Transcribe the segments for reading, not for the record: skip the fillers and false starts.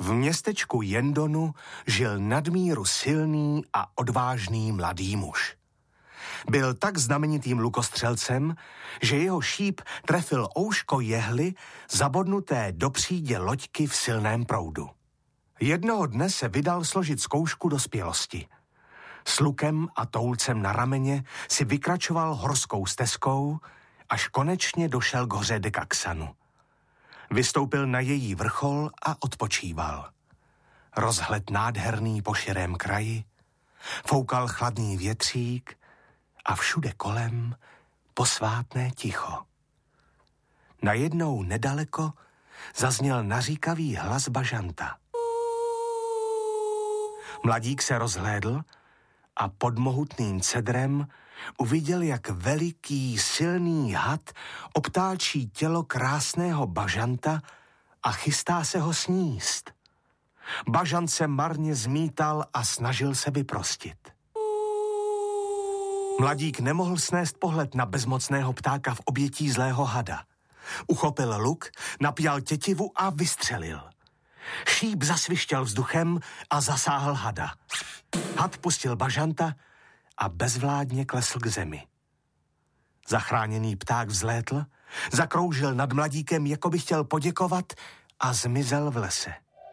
V městečku Jendonu žil nadmíru silný a odvážný mladý muž. Byl tak znamenitým lukostřelcem, že jeho šíp trefil ouško jehly zabodnuté do přídě loďky v silném proudu. Jednoho dne se vydal složit zkoušku dospělosti. S lukem a toulcem na rameně si vykračoval horskou stezkou, až konečně došel k hoře Dekaksanu. Vystoupil na její vrchol a odpočíval. Rozhled nádherný po širém kraji, foukal chladný větřík a všude kolem posvátné ticho. Najednou nedaleko zazněl naříkavý hlas bažanta. Mladík se rozhlédl a pod mohutným cedrem uviděl, jak veliký, silný had obtáčí tělo krásného bažanta a chystá se ho sníst. Bažant se marně zmítal a snažil se vyprostit. Mladík nemohl snést pohled na bezmocného ptáka v obětí zlého hada. Uchopil luk, napjal tětivu a vystřelil. Šíp zasvištěl vzduchem a zasáhl hada. Had pustil bažanta a bezvládně klesl k zemi. Zachráněný pták vzlétl, zakroužil nad mladíkem, jako by chtěl poděkovat, a zmizel v lese.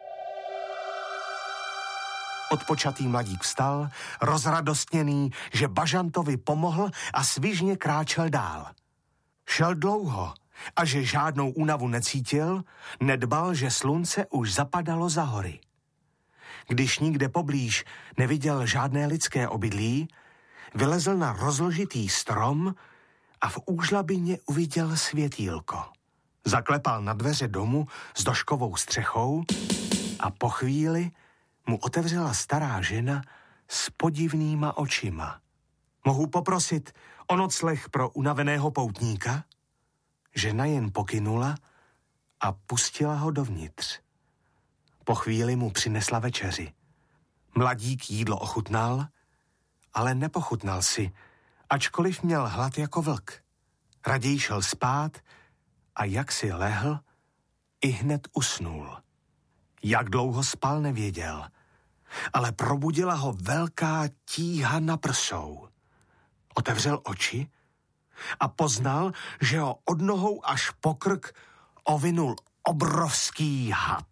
Odpočatý mladík vstal, rozradostněný, že bažantovi pomohl, a svižně kráčel dál. Šel dlouho, a že žádnou únavu necítil, nedbal, že slunce už zapadalo za hory. Když nikde poblíž neviděl žádné lidské obydlí, vylezl na rozložitý strom a v úžlabině uviděl světýlko. Zaklepal na dveře domu s doškovou střechou a po chvíli mu otevřela stará žena s podivnýma očima. Mohu poprosit o nocleh pro unaveného poutníka? Žena jen pokynula a pustila ho dovnitř. Po chvíli mu přinesla večeři. Mladík jídlo ochutnal, ale nepochutnal si, ačkoliv měl hlad jako vlk. Raději šel spát a jak si lehl, ihned usnul. Jak dlouho spal, nevěděl, ale probudila ho velká tíha na prsou. Otevřel oči a poznal, že ho od nohou až po krk ovinul obrovský had.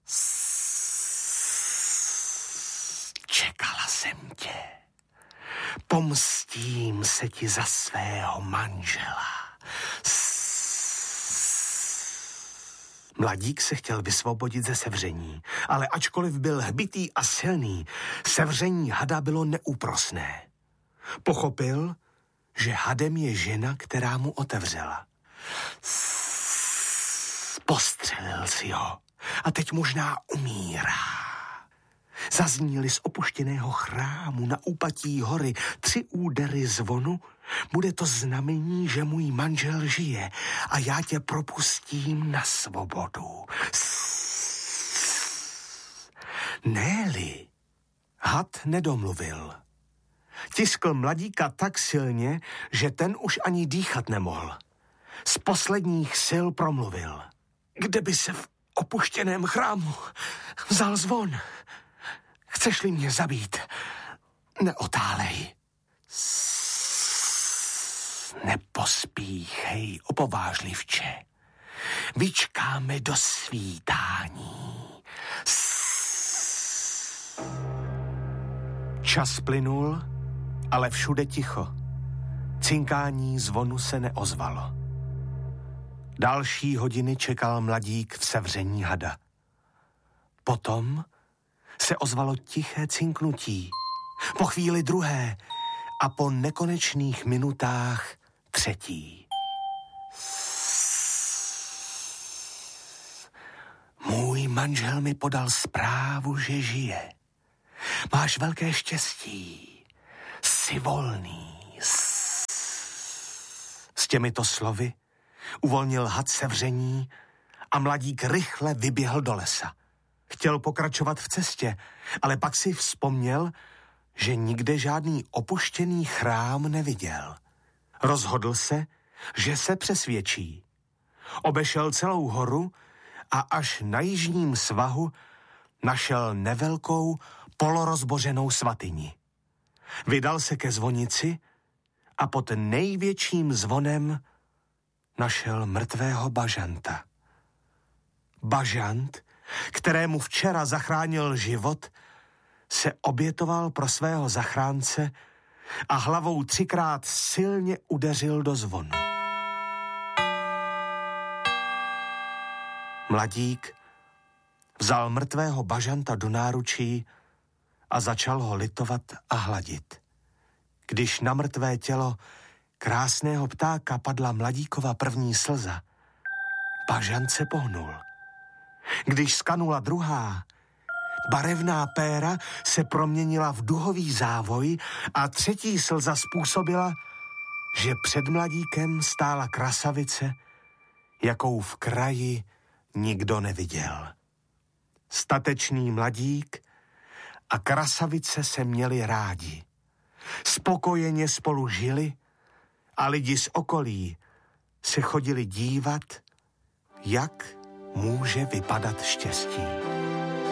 Čekala jsem tě. Pomstím se ti za svého manžela. Mladík se chtěl vysvobodit ze sevření, ale ačkoliv byl hbitý a silný, sevření hada bylo neúprosné. Pochopil, že hadem je žena, která mu otevřela. Postřelil si ho a teď možná umírá. Zazníli z opuštěného chrámu na úpatí hory 3 údery zvonu, bude to znamení, že můj manžel žije a já tě propustím na svobodu. Ne-li. Had nedomluvil. Tiskl mladíka tak silně, že ten už ani dýchat nemohl. Z posledních sil promluvil. Kde by se v opuštěném chrámu vzal zvon? Chceš-li mě zabít, neotálej. Nepospíchej, opovážlivče. Vyčkáme do svítání. Čas plynul, ale všude ticho. Cinkání zvonu se neozvalo. Další hodiny čekal mladík v sevření hada. Potom se ozvalo tiché cinknutí, po chvíli druhé a po nekonečných minutách třetí. Můj manžel mi podal zprávu, že žije. Máš velké štěstí. Jsi volný. S těmito slovy uvolnil had sevření a mladík rychle vyběhl do lesa. Chtěl pokračovat v cestě, ale pak si vzpomněl, že nikde žádný opuštěný chrám neviděl. Rozhodl se, že se přesvědčí. Obešel celou horu a až na jižním svahu našel nevelkou, polorozbořenou svatyni. Vydal se ke zvonici a pod největším zvonem našel mrtvého bažanta. Bažant, kterému včera zachránil život, se obětoval pro svého zachránce a hlavou 3krát silně udeřil do zvonu. Mladík vzal mrtvého bažanta do náručí a začal ho litovat a hladit. Když na mrtvé tělo krásného ptáka padla mladíkova první slza, bažant se pohnul. Když skanula druhá, barevná péra se proměnila v duhový závoj a třetí slza způsobila, že před mladíkem stála krasavice, jakou v kraji nikdo neviděl. Statečný mladík a krasavice se měli rádi. Spokojeně spolu žili a lidi z okolí se chodili dívat, jak může vypadat štěstí.